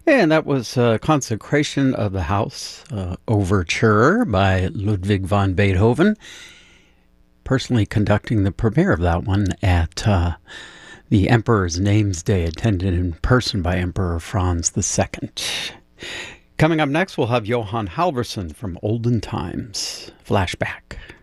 And that was Consecration of the House Overture by Ludwig van Beethoven. Personally conducting the premiere of that one at the Emperor's Names Day, attended in person by Emperor Franz II. Coming up next, we'll have Johann Halvorson from Olden Times. Flashback.